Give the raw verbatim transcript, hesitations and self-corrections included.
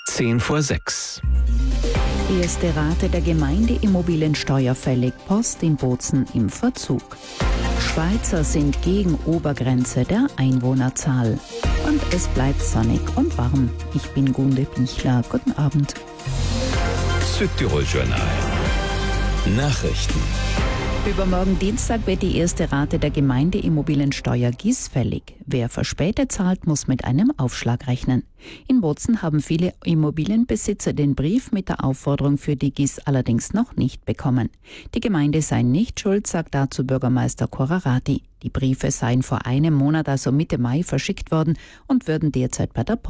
Zehn vor sechs. Erste Rate der Gemeindeimmobiliensteuer fällig, Post in Bozen im Verzug. Schweizer sind gegen Obergrenze der Einwohnerzahl. Und es bleibt sonnig und warm. Ich bin Gunde Bichler. Guten Abend. Südtirol Journal. Nachrichten. Übermorgen Dienstag wird die erste Rate der Gemeindeimmobiliensteuer G I S fällig. Wer verspätet zahlt, muss mit einem Aufschlag rechnen. In Bozen haben viele Immobilienbesitzer den Brief mit der Aufforderung für die G I S allerdings noch nicht bekommen. Die Gemeinde sei nicht schuld, sagt dazu Bürgermeister Korarati. Die Briefe seien vor einem Monat, also Mitte Mai, verschickt worden und würden derzeit bei der Post